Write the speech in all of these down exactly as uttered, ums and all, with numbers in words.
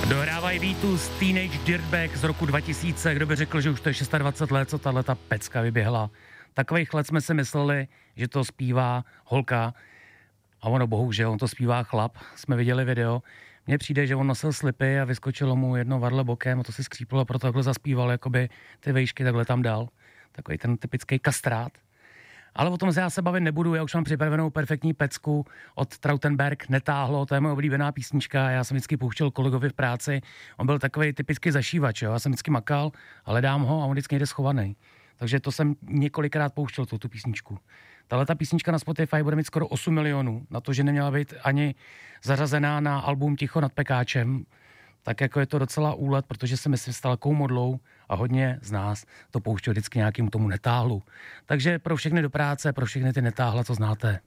Dohrávají Beatles Teenage Dirtbag z roku dva tisíce. Kdo by řekl, že už to je dvacet šest let, co tahleta pecka vyběhla. Takových let jsme si mysleli, že to zpívá holka. A ono bohužel, on to zpívá chlap. Jsme viděli video. Mně přijde, že on nosil slipy a vyskočilo mu jedno varle bokem a to si skříplo a proto takhle zaspíval, jakoby ty vejšky takhle tam dal. Takový ten typický kastrát. Ale o tom se já se bavit nebudu, já už mám připravenou perfektní pecku od Trautenberg, Netáhlo, to je moje oblíbená písnička, já jsem vždycky pouštěl kolegovi v práci, on byl takový typický zašívač, jo? Já jsem vždycky makal, ale dám ho a on vždycky jde schovaný. Takže to jsem několikrát pouštěl, tu, tu písničku. Tahle ta písnička na Spotify bude mít skoro osm milionů, na to, že neměla být ani zařazená na album Ticho nad Pekáčem, tak jako je to docela úlet, protože se mi stal takovou modlou a hodně z nás to pouštěl vždycky nějakým tomu Netáhlu. Takže pro všechny do práce, pro všechny ty Netáhla, co znáte.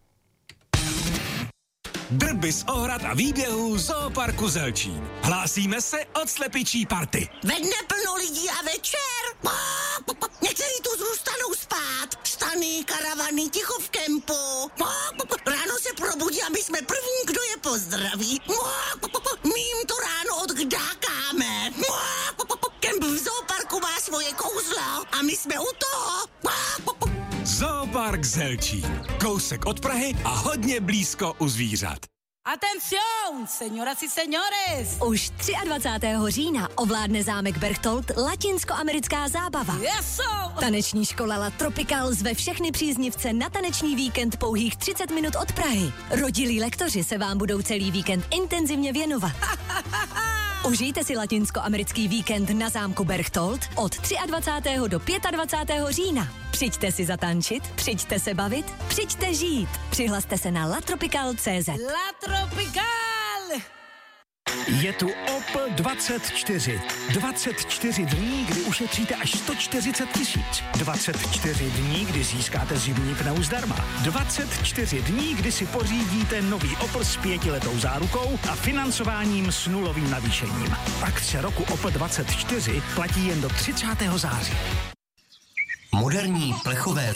Drby z ohrad a výběhů Zooparku Zelčín. Hlásíme se od slepičí party. Ve dne plno lidí a večer. Někteří tu zůstanou spát. Stany, karavany, ticho v kempu. Ráno se probudí a my jsme první, kdo je pozdraví. My jim to ráno odkdákáme. Kemp v Zooparku má svoje kouzlo a my jsme u toho. Zoopark Zelčín. Kousek od Prahy a hodně blízko u zvířat. Atención, señoras y señores! Už dvacátého třetího října ovládne zámek Berchtold latinskoamerická zábava. Yes, Taneční škola La Tropical zve všechny příznivce na taneční víkend pouhých třicet minut od Prahy. Rodilí lektoři se vám budou celý víkend intenzivně věnovat. Užijte si latinskoamerický víkend na zámku Berchtold od dvacátého třetího do dvacátého pátého října. Přijďte si zatančit, přijďte se bavit, přijďte žít. Přihlaste se na latropical tečka cé zet. La Tropical! Je tu Opel dvacet čtyři. dvacet čtyři dní, kdy ušetříte až sto čtyřicet tisíc. dvacet čtyři dní, kdy získáte zimní pneu zdarma. dvacet čtyři dní, kdy si pořídíte nový Opel s pětiletou zárukou a financováním s nulovým navýšením. Akce roku Opel dvacet čtyři platí jen do třicátého září. Moderní plechové